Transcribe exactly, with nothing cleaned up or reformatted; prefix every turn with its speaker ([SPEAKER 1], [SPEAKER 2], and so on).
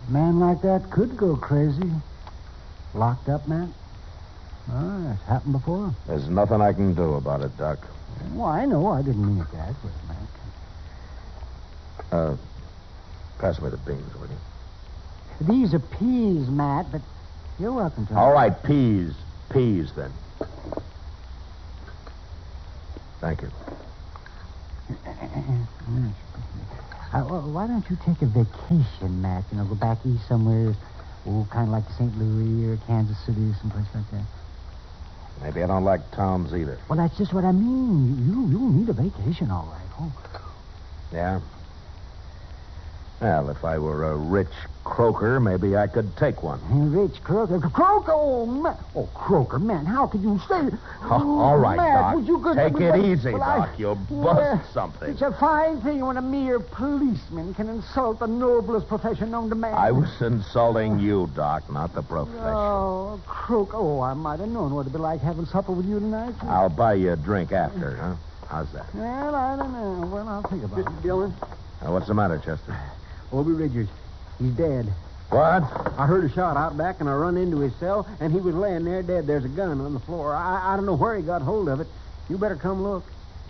[SPEAKER 1] A man like that could go crazy. Locked up, Matt? Oh, it's happened before.
[SPEAKER 2] There's nothing I can do about it, Doc.
[SPEAKER 1] Well, I know. I didn't mean it that way, Matt.
[SPEAKER 2] Uh, pass me the beans, will you?
[SPEAKER 1] These are peas, Matt, but you're welcome to them.
[SPEAKER 2] All right, peas. Peas, then. Thank you.
[SPEAKER 1] Uh, well, why don't you take a vacation, Matt? You know, go back east somewhere. Oh, kind of like Saint Louis or Kansas City, someplace like that.
[SPEAKER 2] Maybe I don't like towns either.
[SPEAKER 1] Well, that's just what I mean. You you need a vacation, all right. Oh.
[SPEAKER 2] Yeah? Well, if I were a rich croaker, maybe I could take one.
[SPEAKER 1] Rich Croaker. Croaker? Oh, man. Oh, Croaker, man, how could you say...
[SPEAKER 2] Oh, all right,
[SPEAKER 1] Matt,
[SPEAKER 2] Doc.
[SPEAKER 1] would you go...
[SPEAKER 2] Take it
[SPEAKER 1] but,
[SPEAKER 2] easy,
[SPEAKER 1] well,
[SPEAKER 2] Doc.
[SPEAKER 1] I,
[SPEAKER 2] You'll bust
[SPEAKER 1] yeah,
[SPEAKER 2] something.
[SPEAKER 1] It's a fine thing when a mere policeman can insult the noblest profession known to man.
[SPEAKER 2] I was insulting you, Doc, not the profession.
[SPEAKER 1] Oh, Croaker. Oh, I might have known what it'd be like having supper with you tonight.
[SPEAKER 2] I'll buy you a drink after, huh? How's that?
[SPEAKER 1] Well, I don't know. Well, I'll think about it.
[SPEAKER 3] Mister Dillon?
[SPEAKER 2] Now, what's the matter, Chester?
[SPEAKER 3] Obie Richards. He's dead.
[SPEAKER 2] What?
[SPEAKER 3] I heard a shot out back, and I run into his cell, and he was laying there dead. There's a gun on the floor. I, I don't know where he got hold of it. You better come look.